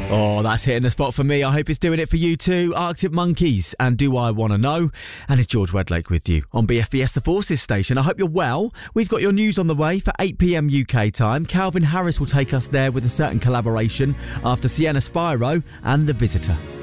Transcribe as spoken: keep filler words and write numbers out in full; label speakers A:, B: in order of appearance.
A: Oh, that's hitting the spot for me. I hope it's doing it for you too. Arctic Monkeys and Do I Wanna Know? And it's George Wedlake with you on B F B S The Forces station. I hope you're well. We've got your news on the way for eight p m U K time. Calvin Harris will take us there with a certain collaboration after Sienna Spyro and The Visitor.